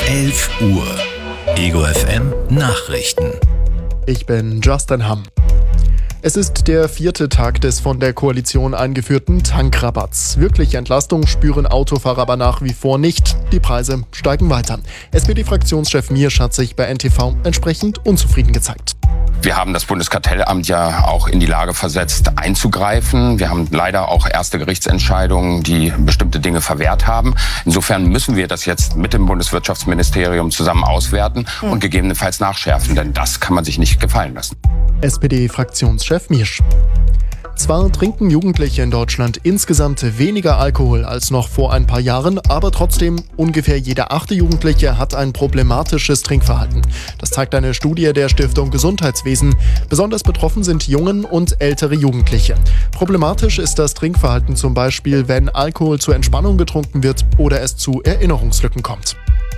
11 Uhr. Ego FM Nachrichten. Ich bin Justin Hamm. Es ist der 4. Tag des von der Koalition eingeführten Tankrabatts. Wirkliche Entlastung spüren Autofahrer aber nach wie vor nicht. Die Preise steigen weiter. SPD-Fraktionschef Miersch hat sich bei NTV entsprechend unzufrieden gezeigt. Wir haben das Bundeskartellamt ja auch in die Lage versetzt, einzugreifen. Wir haben leider auch erste Gerichtsentscheidungen, die bestimmte Dinge verwehrt haben. Insofern müssen wir das jetzt mit dem Bundeswirtschaftsministerium zusammen auswerten und gegebenenfalls nachschärfen, denn das kann man sich nicht gefallen lassen. SPD-Fraktionschef Miersch. Zwar trinken Jugendliche in Deutschland insgesamt weniger Alkohol als noch vor ein paar Jahren, aber trotzdem, ungefähr jeder 8. Jugendliche hat ein problematisches Trinkverhalten. Das zeigt eine Studie der Stiftung Gesundheitswesen. Besonders betroffen sind Jungen und ältere Jugendliche. Problematisch ist das Trinkverhalten zum Beispiel, wenn Alkohol zur Entspannung getrunken wird oder es zu Erinnerungslücken kommt.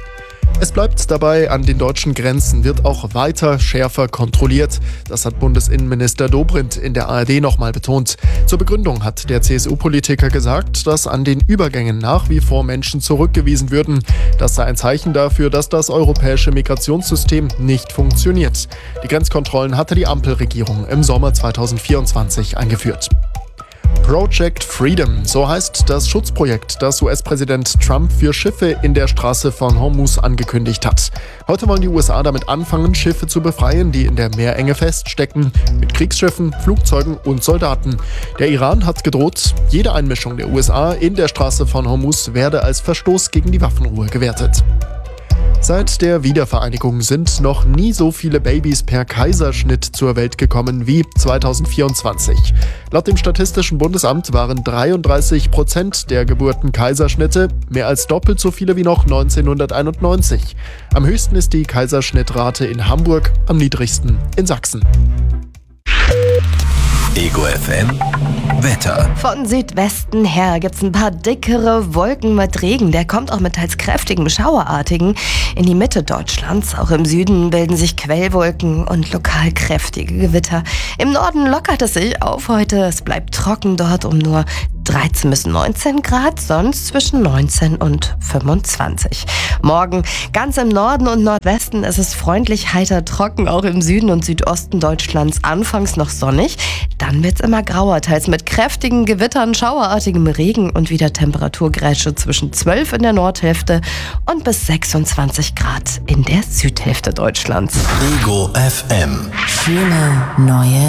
Es bleibt dabei, an den deutschen Grenzen wird auch weiter schärfer kontrolliert. Das hat Bundesinnenminister Dobrindt in der ARD nochmal betont. Zur Begründung hat der CSU-Politiker gesagt, dass an den Übergängen nach wie vor Menschen zurückgewiesen würden. Das sei ein Zeichen dafür, dass das europäische Migrationssystem nicht funktioniert. Die Grenzkontrollen hatte die Ampelregierung im Sommer 2024 eingeführt. Project Freedom, so heißt das Schutzprojekt, das US-Präsident Trump für Schiffe in der Straße von Hormuz angekündigt hat. Heute wollen die USA damit anfangen, Schiffe zu befreien, die in der Meerenge feststecken, mit Kriegsschiffen, Flugzeugen und Soldaten. Der Iran hat gedroht, jede Einmischung der USA in der Straße von Hormuz werde als Verstoß gegen die Waffenruhe gewertet. Seit der Wiedervereinigung sind noch nie so viele Babys per Kaiserschnitt zur Welt gekommen wie 2024. Laut dem Statistischen Bundesamt waren 33% der Geburten Kaiserschnitte, mehr als doppelt so viele wie noch 1991. Am höchsten ist die Kaiserschnittrate in Hamburg, am niedrigsten in Sachsen. Ego FM Wetter. Von Südwesten her gibt's ein paar dickere Wolken mit Regen. Der kommt auch mit teils kräftigen, schauerartigen in die Mitte Deutschlands. Auch im Süden bilden sich Quellwolken und lokal kräftige Gewitter. Im Norden lockert es sich auf heute. Es bleibt trocken dort um nur 13 bis 19 Grad, sonst zwischen 19 und 25. Morgen ganz im Norden und Nordwesten ist es freundlich heiter trocken, auch im Süden und Südosten Deutschlands anfangs noch sonnig. Dann wird's immer grauer, teils mit kräftigen Gewittern, schauerartigem Regen und wieder Temperaturgrätsche zwischen 12 in der Nordhälfte und bis 26 Grad in der Südhälfte Deutschlands. Ego FM. Schöne neue